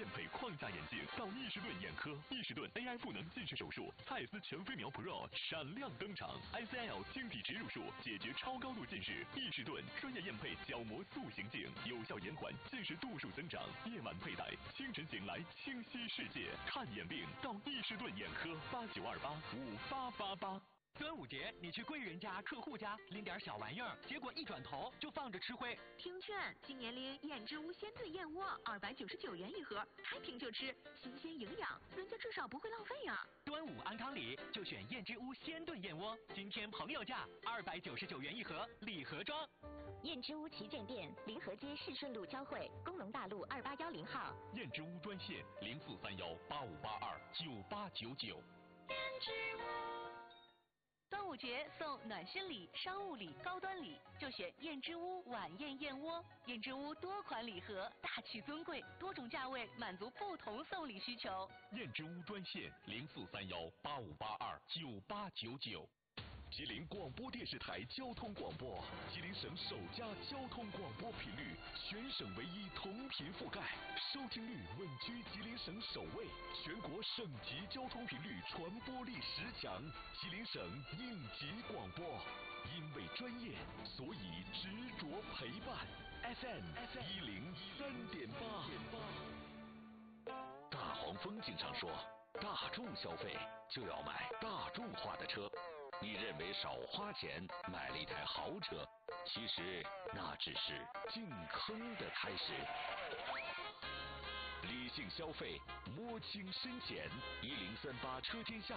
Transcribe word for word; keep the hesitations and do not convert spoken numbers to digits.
燕配框架眼镜到伊士顿眼科，伊士顿 A I 赋能近视手术，蔡司全飞秒 Pro 闪亮登场 ，I C L 晶体植入术解决超高度近视，伊士顿专业燕配角膜塑形镜，有效延缓近视度数增长，夜晚佩戴，清晨醒来清晰世界，看眼病到伊士顿眼科八九二八五八八八。 端午节你去贵人家、客户家拎点小玩意儿，结果一转头就放着吃灰。 听劝，今年拎燕之屋鲜炖燕窝，二百九十九元一盒，开瓶就吃，新鲜营养，人家至少不会浪费呀、啊。 端午安康礼就选燕之屋鲜炖燕窝，今天朋友价二百九十九元一盒，礼盒装。 燕之屋旗舰店，临河街市顺路交汇，工农大路二八幺零号。 燕之屋专线零四三幺八五八二九八九九。 燕之屋。 端午节送暖心礼、商务礼、高端礼，就选燕之屋晚宴燕窝。燕之屋多款礼盒，大气尊贵，多种价位，满足不同送礼需求。 燕之屋专线零四三幺八五八二九八九九。吉林广播电视台交通广播，吉林省首家交通广播频率，全省唯一同频覆盖，收听率稳居吉林省首位，全国省级交通频率传播力十强，吉林省应急广播，因为专业，所以执着陪伴。F M 一零三点八。大黄蜂经常说，大众消费就要买大众化的车。你认为少花钱买了一台豪车，其实那只是进坑的开始。理性消费，摸清深浅，一零三八车天下